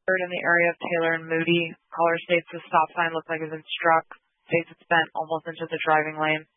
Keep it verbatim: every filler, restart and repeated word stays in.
in the area of Taylor and Moody. Caller states the stop sign looks like it's been struck. States it's bent almost into the driving lane.